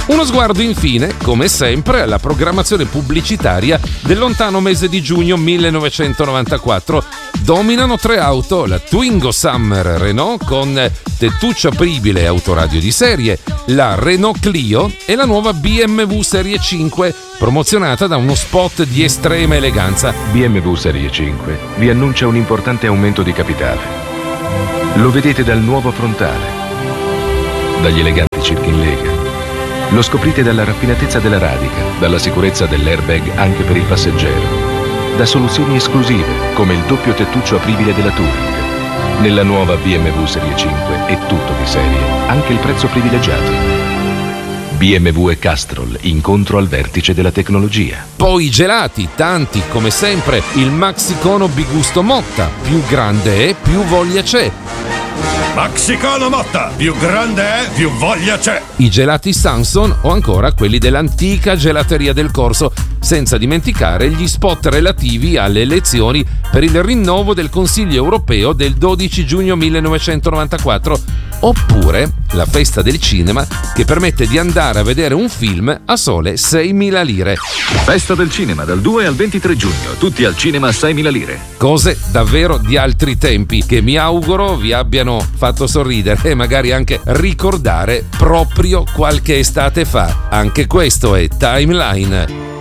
Uno sguardo infine, come sempre, alla programmazione pubblicitaria del lontano mese di giugno 1994. Dominano 3 auto, la Twingo Summer Renault con tettuccio apribile autoradio di serie, la Renault Clio e la nuova BMW Serie 5, promozionata da uno spot di estrema eleganza. BMW Serie 5 vi annuncia un importante aumento di capitale. Lo vedete dal nuovo frontale, dagli eleganti circhi in lega. Lo scoprite dalla raffinatezza della radica, dalla sicurezza dell'airbag anche per il passeggero, da soluzioni esclusive come il doppio tettuccio apribile della Touring. Nella nuova BMW Serie 5 è tutto di serie, anche il prezzo privilegiato. BMW e Castrol, incontro al vertice della tecnologia. Poi i gelati, tanti come sempre, il Maxicono Bigusto Motta, più grande è, più voglia c'è. Maxicono Motta, più grande è, più voglia c'è. I gelati Samson o ancora quelli dell'antica gelateria del Corso, senza dimenticare gli spot relativi alle elezioni per il rinnovo del Consiglio europeo del 12 giugno 1994, oppure la festa del cinema che permette di andare a vedere un film a sole 6.000 lire. Festa del cinema dal 2 al 23 giugno, tutti al cinema a 6.000 lire. Cose davvero di altri tempi che mi auguro vi abbiano fatto sorridere e magari anche ricordare proprio qualche estate fa. Anche questo è Timeline.